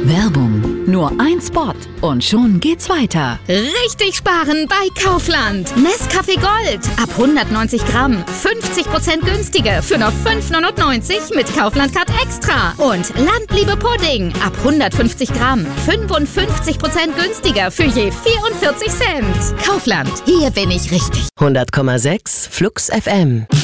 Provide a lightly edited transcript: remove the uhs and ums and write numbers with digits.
Werbung. Nur ein Spot und schon geht's weiter. Richtig sparen bei Kaufland. Nescafé Gold. Ab 190 Gramm. 50% günstiger für nur 5,99 mit Kaufland Card Extra. Und Landliebe Pudding. Ab 150 Gramm. 55% günstiger für je 44 Cent. Kaufland. Hier bin ich richtig. 100,6 Flux FM.